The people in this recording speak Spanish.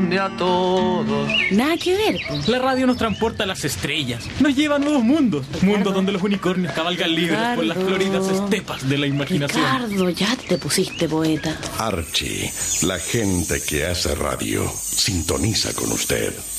a todos. Nada que ver, pues. La radio nos transporta a las estrellas, nos lleva a nuevos mundos, mundos donde los unicornios cabalgan libres por las floridas estepas de la imaginación. Ricardo, ya te pusiste poeta. Archie, la gente que hace radio, sintoniza con usted.